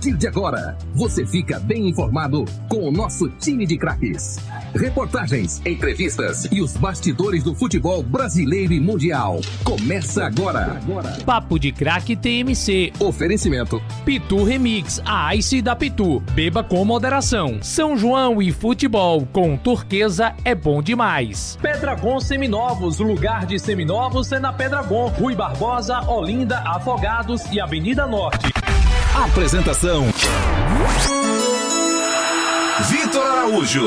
partir de agora, você fica bem informado com o nosso time de craques. Reportagens, entrevistas e os bastidores do futebol brasileiro e mundial. Começa agora. Papo de Craque TMC. Oferecimento Pitu Remix, a Ice da Pitu. Beba com moderação. São João e futebol com Turquesa é bom demais. Pedragon Seminovos, o lugar de seminovos é na Pedragon. Rui Barbosa, Olinda, Afogados e Avenida Norte. Apresentação: Vitor Araújo.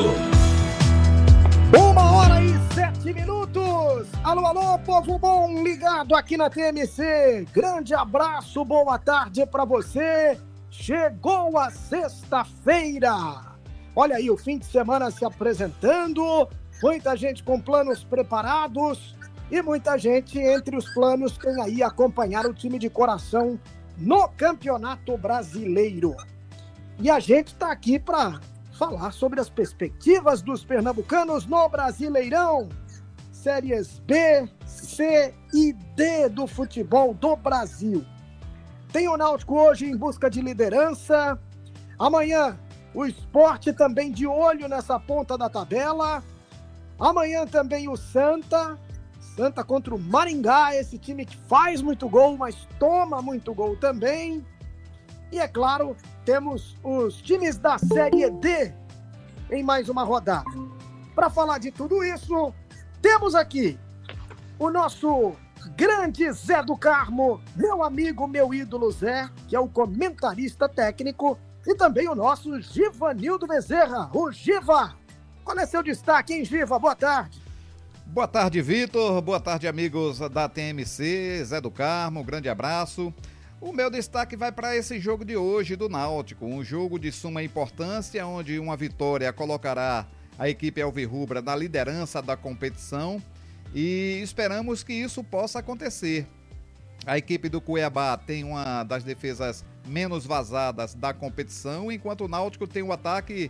1h07. Alô, povo bom ligado aqui na TMC. Grande abraço, boa tarde pra você. Chegou a sexta-feira. Olha aí o fim de semana se apresentando. Muita gente com planos preparados. E muita gente entre os planos tem aí acompanhar o time de coração no Campeonato Brasileiro. E a gente está aqui para falar sobre as perspectivas dos pernambucanos no Brasileirão. Séries B, C e D do futebol do Brasil. Tem o Náutico hoje em busca de liderança. Amanhã, o Sport também de olho nessa ponta da tabela. Amanhã também o Santa contra o Maringá, esse time que faz muito gol, mas toma muito gol também. E é claro, temos os times da Série D em mais uma rodada. Para falar de tudo isso, temos aqui o nosso grande Zé do Carmo, meu amigo, meu ídolo Zé, que é o comentarista técnico, e também o nosso Givanildo Bezerra, o Giva. Qual é seu destaque, hein, Giva? Boa tarde. Boa tarde, Vitor. Boa tarde, amigos da TMC, Zé do Carmo, grande abraço. O meu destaque vai para esse jogo de hoje do Náutico, um jogo de suma importância, onde uma vitória colocará a equipe alvirrubra na liderança da competição e esperamos que isso possa acontecer. A equipe do Cuiabá tem uma das defesas menos vazadas da competição, enquanto o Náutico tem um ataque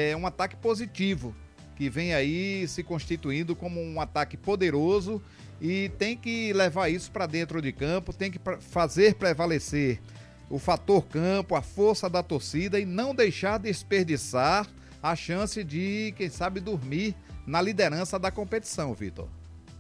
positivo, que vem aí se constituindo como um ataque poderoso e tem que levar isso para dentro de campo, tem que fazer prevalecer o fator campo, a força da torcida e não deixar desperdiçar a chance de, quem sabe, dormir na liderança da competição, Vitor.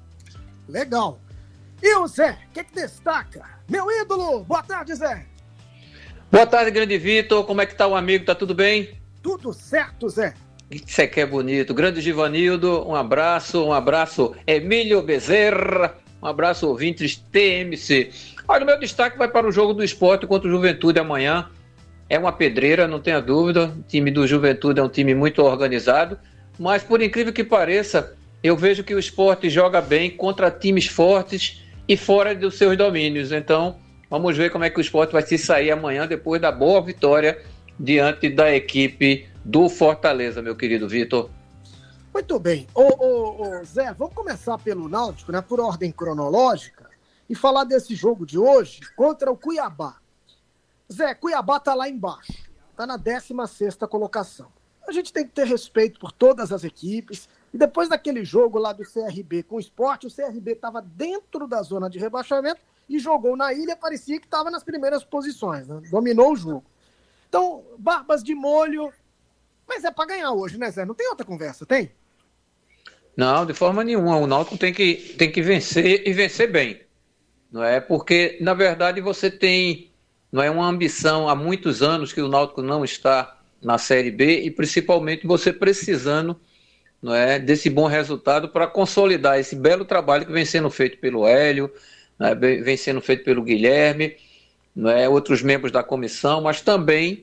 Legal. E o Zé, o que destaca? Meu ídolo, boa tarde, Zé. Boa tarde, grande Vitor, como é que tá o amigo, tá tudo bem? Tudo certo, Zé. Isso aqui é bonito. Grande Givanildo, um abraço Emílio Bezerra, um abraço ouvintes TMC. Olha, o meu destaque vai para o jogo do Sport contra o Juventude amanhã. É uma pedreira, não tenha dúvida. O time do Juventude é um time muito organizado, mas por incrível que pareça, eu vejo que o Sport joga bem contra times fortes e fora dos seus domínios. Então, vamos ver como é que o Sport vai se sair amanhã depois da boa vitória diante da equipe do Fortaleza, meu querido Vitor. Muito bem. Ô, Zé, vamos começar pelo Náutico, né, por ordem cronológica, e falar desse jogo de hoje contra o Cuiabá. Zé, Cuiabá tá lá embaixo, tá na 16ª colocação. A gente tem que ter respeito por todas as equipes, e depois daquele jogo lá do CRB com o Sport, o CRB estava dentro da zona de rebaixamento e jogou na ilha, parecia que estava nas primeiras posições, né? Dominou o jogo. Então, barbas de molho. Mas é pra ganhar hoje, né, Zé? Não tem outra conversa, tem? Não, de forma nenhuma. O Náutico tem que vencer e vencer bem. Não é? Porque, na verdade, você tem uma ambição há muitos anos que o Náutico não está na Série B e principalmente você precisando desse bom resultado para consolidar esse belo trabalho que vem sendo feito pelo Hélio, vem sendo feito pelo Guilherme, outros membros da comissão, mas também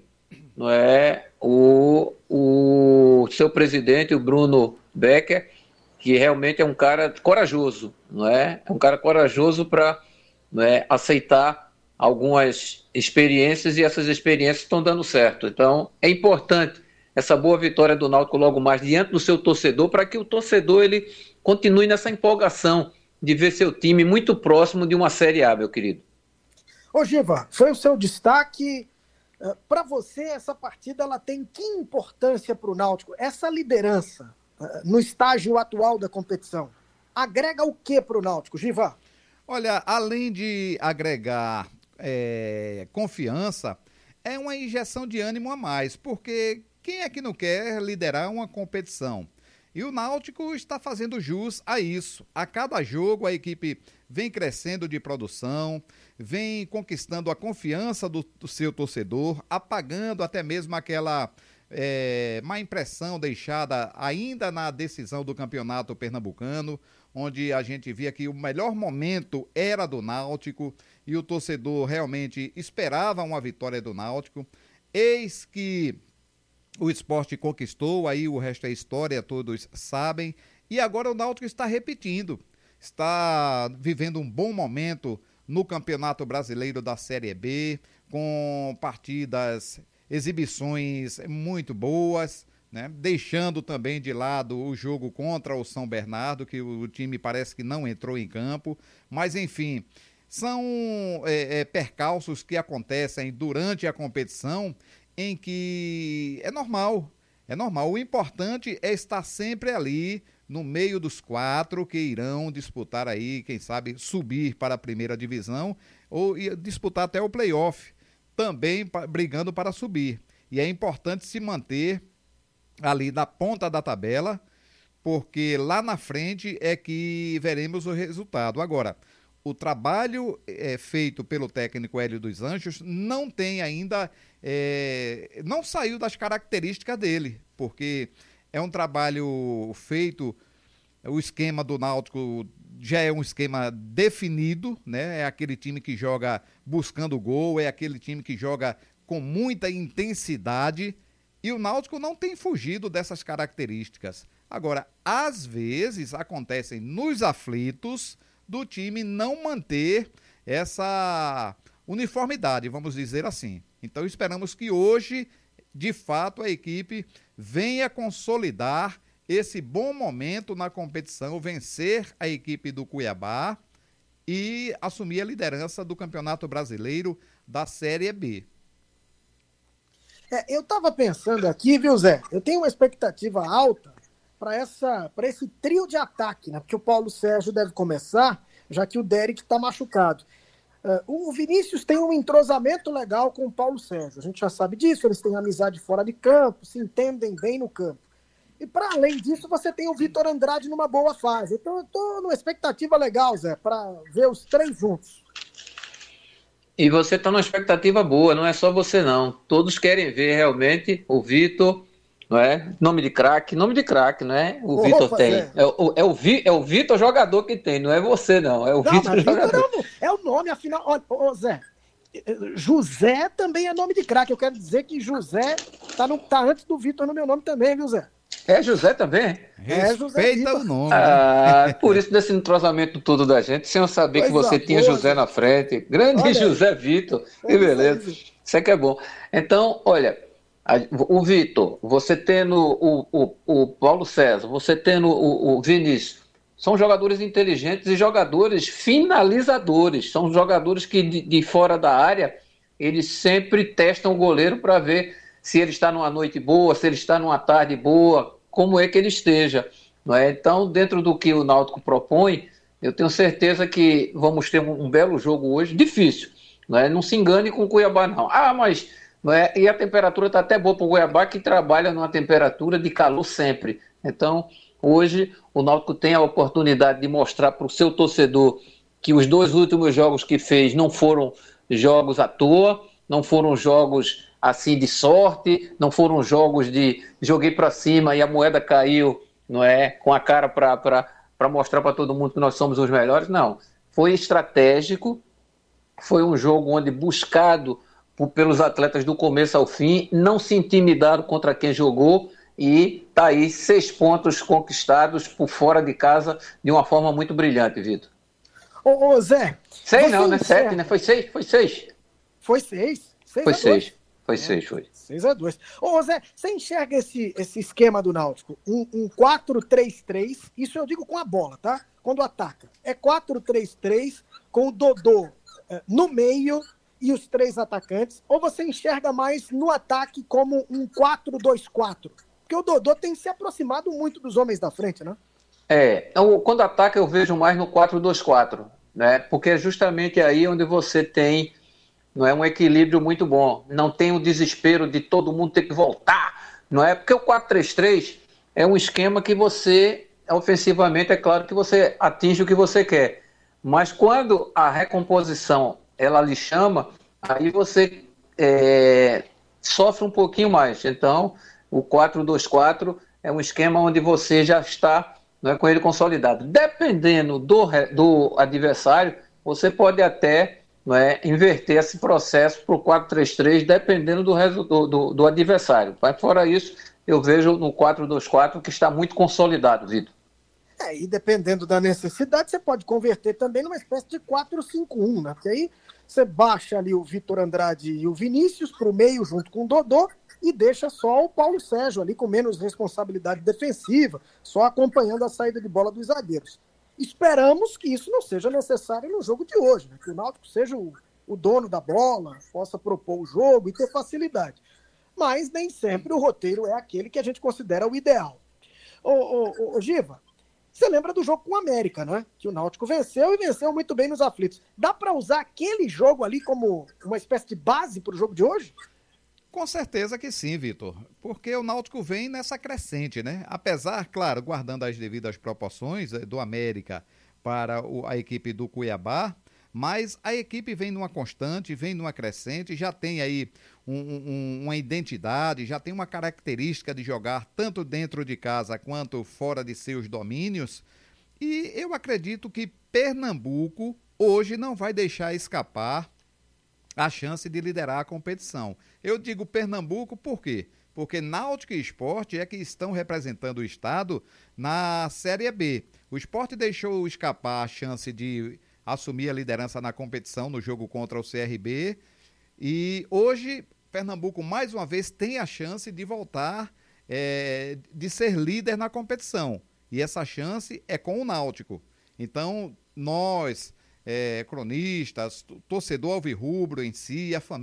o seu presidente, o Bruno Becker, que realmente é um cara corajoso, é um cara corajoso para aceitar algumas experiências e essas experiências estão dando certo. Então é importante essa boa vitória do Náutico logo mais diante do seu torcedor, para que o torcedor ele continue nessa empolgação de ver seu time muito próximo de uma Série A, meu querido. Ô Giva, foi o seu destaque. Para você, essa partida ela tem que importância para o Náutico? Essa liderança no estágio atual da competição agrega o que para o Náutico, Giva? Olha, além de agregar confiança, é uma injeção de ânimo a mais, porque quem é que não quer liderar uma competição? E o Náutico está fazendo jus a isso. A cada jogo a equipe vem crescendo de produção, vem conquistando a confiança do seu torcedor, apagando até mesmo aquela má impressão deixada ainda na decisão do Campeonato Pernambucano, onde a gente via que o melhor momento era do Náutico e o torcedor realmente esperava uma vitória do Náutico. Eis que o Sport conquistou, aí o resto é história, todos sabem, e agora o Náutico está repetindo, está vivendo um bom momento no Campeonato Brasileiro da Série B, com partidas, exibições muito boas, né? Deixando também de lado o jogo contra o São Bernardo, que o time parece que não entrou em campo, mas enfim, são percalços que acontecem durante a competição em que é normal. O importante é estar sempre ali no meio dos 4 que irão disputar aí, quem sabe, subir para a primeira divisão ou disputar até o play-off, também brigando para subir. E é importante se manter ali na ponta da tabela, porque lá na frente é que veremos o resultado. Agora, o trabalho feito pelo técnico Hélio dos Anjos não tem ainda, não saiu das características dele, porque é um trabalho feito, o esquema do Náutico já é um esquema definido, né? É aquele time que joga buscando gol, é aquele time que joga com muita intensidade, e o Náutico não tem fugido dessas características. Agora, às vezes acontecem nos aflitos do time não manter essa uniformidade, vamos dizer assim. Então esperamos que hoje, de fato, a equipe venha consolidar esse bom momento na competição, vencer a equipe do Cuiabá e assumir a liderança do Campeonato Brasileiro da Série B. Eu estava pensando aqui, viu, Zé? Eu tenho uma expectativa alta para esse trio de ataque, né? Porque o Paulo Sérgio deve começar, já que o Derek está machucado. O Vinícius tem um entrosamento legal com o Paulo Sérgio, a gente já sabe disso, eles têm amizade fora de campo, se entendem bem no campo. E para além disso, você tem o Vitor Andrade numa boa fase. Então eu estou numa expectativa legal, Zé, para ver os 3 juntos. E você está numa expectativa boa, não é só você não. Todos querem ver realmente o Vitor, não é? Nome de craque, não é? O Vitor tem. É o Vitor jogador que tem, não é você não. É o Vitor jogador. É o nome, afinal. Ó, Zé, José também é nome de craque. Eu quero dizer que José tá antes do Vitor no meu nome também, viu, Zé? É José também? Respeita o nome. Por isso desse entrosamento todo da gente, sem eu saber que você tinha José na frente. Grande José Vitor. Que beleza. Isso é que é bom. Então, olha, o Vitor, você tendo o Paulo César, você tendo o Vinícius, são jogadores inteligentes e jogadores finalizadores. São jogadores que de fora da área, eles sempre testam o goleiro para ver se ele está numa noite boa, se ele está numa tarde boa, como é que ele esteja. Não é? Então, dentro do que o Náutico propõe, eu tenho certeza que vamos ter um belo jogo hoje, difícil. Não é? Não se engane com o Cuiabá, não. Mas... Não é? E a temperatura está até boa para o Cuiabá, que trabalha numa temperatura de calor sempre. Então, hoje, o Náutico tem a oportunidade de mostrar para o seu torcedor que os 2 últimos jogos que fez não foram jogos à toa, não foram jogos assim de sorte, não foram jogos de joguei para cima e a moeda caiu, não é? Com a cara para mostrar para todo mundo que nós somos os melhores. Não. Foi estratégico, foi um jogo onde buscado pelos atletas do começo ao fim, não se intimidaram contra quem jogou e tá aí 6 pontos conquistados por fora de casa de uma forma muito brilhante, Vitor. Ô Zé... 6 não, né? 7, né? Foi 6? Foi 6. Foi 6? Foi 6. Foi 6, foi. 6-2. Ô Zé, você enxerga esse esquema do Náutico? Um 4-3-3, isso eu digo com a bola, tá? Quando ataca. É 4-3-3 com o Dodô no meio e os 3 atacantes, ou você enxerga mais no ataque como um 4-2-4? Porque o Dodô tem se aproximado muito dos homens da frente, né? Quando ataca eu vejo mais no 4-2-4, né? Porque é justamente aí onde você tem não é um equilíbrio muito bom. Não tem o desespero de todo mundo ter que voltar, não é? Porque o 4-3-3 é um esquema que você, ofensivamente, é claro que você atinge o que você quer. Mas quando a recomposição, ela lhe chama, aí você sofre um pouquinho mais. Então, o 4-2-4 é um esquema onde você já está, não é, com ele consolidado. Dependendo do adversário, você pode até, não é, inverter esse processo para o 4-3-3, dependendo do adversário. Mas fora isso, eu vejo no 4-2-4 que está muito consolidado, Vitor. E dependendo da necessidade, você pode converter também numa espécie de 4-5-1, né? Porque aí você baixa ali o Vitor Andrade e o Vinícius para o meio junto com o Dodô e deixa só o Paulo Sérgio ali com menos responsabilidade defensiva, só acompanhando a saída de bola dos zagueiros. Esperamos que isso não seja necessário no jogo de hoje, né? Que o Náutico seja o dono da bola, possa propor o jogo e ter facilidade. Mas nem sempre o roteiro é aquele que a gente considera o ideal. Ô Giva, você lembra do jogo com o América, né? Que o Náutico venceu e venceu muito bem nos aflitos. Dá para usar aquele jogo ali como uma espécie de base para o jogo de hoje? Com certeza que sim, Vitor, porque o Náutico vem nessa crescente, né? Apesar, claro, guardando as devidas proporções do América para a equipe do Cuiabá, mas a equipe vem numa constante, vem numa crescente, já tem aí uma identidade, já tem uma característica de jogar tanto dentro de casa quanto fora de seus domínios, e eu acredito que Pernambuco hoje não vai deixar escapar a chance de liderar a competição. Eu digo Pernambuco por quê? Porque Náutico e Sport é que estão representando o estado na Série B. O Sport deixou escapar a chance de assumir a liderança na competição no jogo contra o CRB e hoje Pernambuco mais uma vez tem a chance de voltar, de ser líder na competição, e essa chance é com o Náutico. Então nós, cronistas, torcedor alvirrubro em si, a família